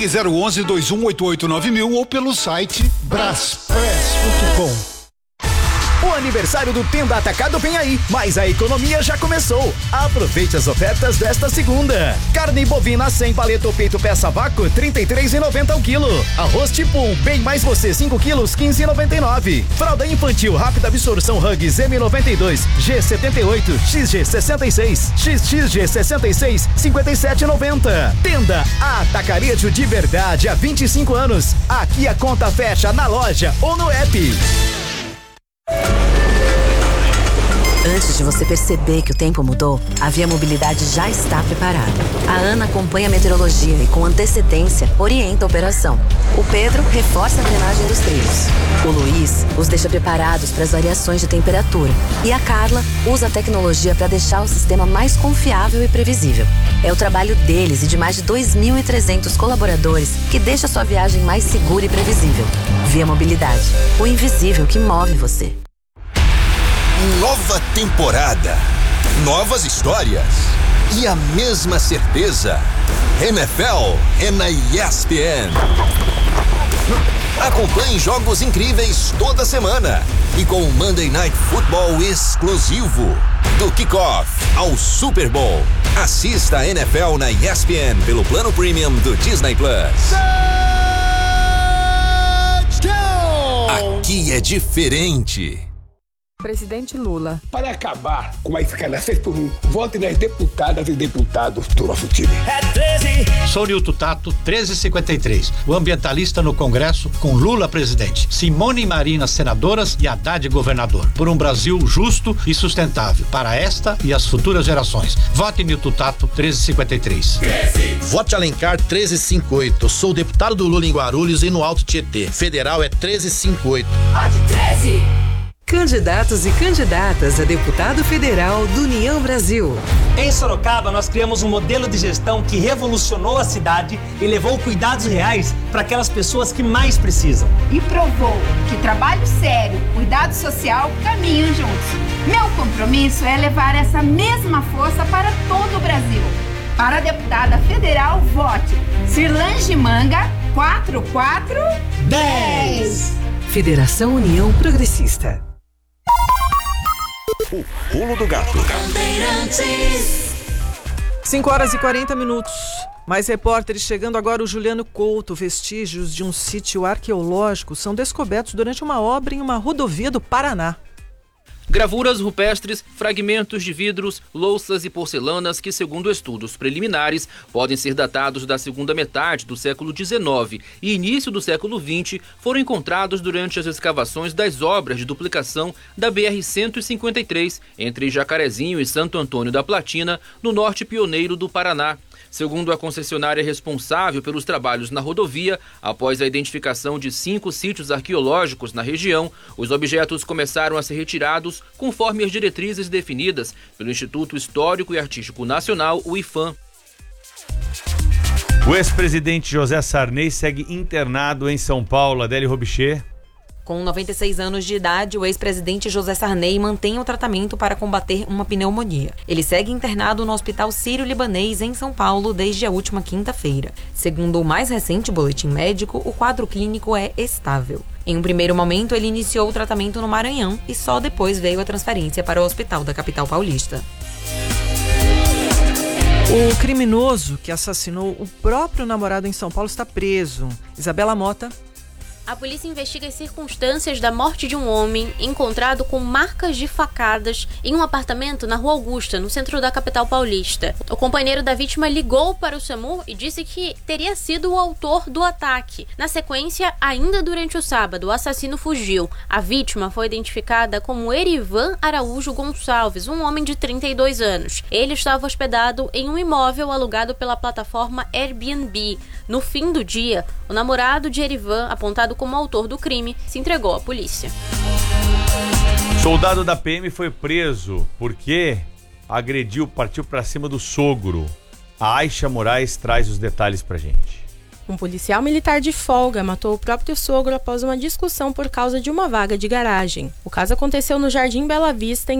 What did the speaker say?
Ligue 011-2188-9000 ou pelo site braspress.com. O aniversário do Tenda Atacado vem aí, mas a economia já começou. Aproveite as ofertas desta segunda. Carne bovina sem paleta ou peito peça vácuo, R$ 33,90 o quilo. Arroz tipo bem mais você, 5 quilos, R$ 15,99. Fralda infantil rápida absorção Huggies M92, G78, XG66, XXG66, R$ 57,90. Tenda Atacarejo de verdade há 25 anos. Aqui a conta fecha na loja ou no app. Antes de você perceber que o tempo mudou, a Via Mobilidade já está preparada. A Ana acompanha a meteorologia e, com antecedência, orienta a operação. O Pedro reforça a drenagem dos trilhos. O Luiz os deixa preparados para as variações de temperatura. E a Carla usa a tecnologia para deixar o sistema mais confiável e previsível. É o trabalho deles e de mais de 2.300 colaboradores que deixa a sua viagem mais segura e previsível. Via Mobilidade, o invisível que move você. Nova temporada, novas histórias e a mesma certeza. NFL é na ESPN. Acompanhe jogos incríveis toda semana e com o Monday Night Football exclusivo. Do kickoff ao Super Bowl. Assista a NFL na ESPN pelo plano premium do Disney Plus. Aqui é diferente. Presidente Lula. Para acabar com a escalação por um, vote nas deputadas e deputados do nosso time. É 13. Sou Nilton Tato, 1353. O ambientalista no Congresso com Lula presidente. Simone e Marina senadoras e Haddad governador. Por um Brasil justo e sustentável. Para esta e as futuras gerações. Vote Nilton Tato, 1353. 13. Vote Alencar, 1358. Sou deputado do Lula em Guarulhos e no Alto Tietê. Federal é 1358. Vote 13. Candidatos e candidatas a deputado federal do União Brasil. Em Sorocaba, nós criamos um modelo de gestão que revolucionou a cidade e levou cuidados reais para aquelas pessoas que mais precisam. E provou que trabalho sério, cuidado social caminham juntos. Meu compromisso é levar essa mesma força para todo o Brasil. Para a deputada federal, vote Cirlange Manga 4410. Federação União Progressista. O pulo do gato. 5h40. Mais repórteres chegando agora. O Juliano Couto. Vestígios de um sítio arqueológico são descobertos durante uma obra em uma rodovia do Paraná. Gravuras rupestres, fragmentos de vidros, louças e porcelanas que, segundo estudos preliminares, podem ser datados da segunda metade do século XIX e início do século XX, foram encontrados durante as escavações das obras de duplicação da BR-153 entre Jacarezinho e Santo Antônio da Platina, no norte pioneiro do Paraná. Segundo a concessionária responsável pelos trabalhos na rodovia, após a identificação de 5 sítios arqueológicos na região, os objetos começaram a ser retirados conforme as diretrizes definidas pelo Instituto Histórico e Artístico Nacional, o IPHAN. O ex-presidente José Sarney segue internado em São Paulo. Adélia Robichê. Com 96 anos de idade, o ex-presidente José Sarney mantém o tratamento para combater uma pneumonia. Ele segue internado no Hospital Sírio-Libanês, em São Paulo, desde a última quinta-feira. Segundo o mais recente boletim médico, o quadro clínico é estável. Em um primeiro momento, ele iniciou o tratamento no Maranhão e só depois veio a transferência para o hospital da capital paulista. O criminoso que assassinou o próprio namorado em São Paulo está preso. Isabela Mota. A polícia investiga as circunstâncias da morte de um homem encontrado com marcas de facadas em um apartamento na Rua Augusta, no centro da capital paulista. O companheiro da vítima ligou para o SAMU e disse que teria sido o autor do ataque. Na sequência, ainda durante o sábado, o assassino fugiu. A vítima foi identificada como Erivan Araújo Gonçalves, um homem de 32 anos. Ele estava hospedado em um imóvel alugado pela plataforma Airbnb. No fim do dia, o namorado de Erivan, apontado como autor do crime, se entregou à polícia. Soldado da PM foi preso porque partiu pra cima do sogro. A Aisha Moraes traz os detalhes pra gente. Um policial militar de folga matou o próprio sogro após uma discussão por causa de uma vaga de garagem. O caso aconteceu no Jardim Bela Vista, em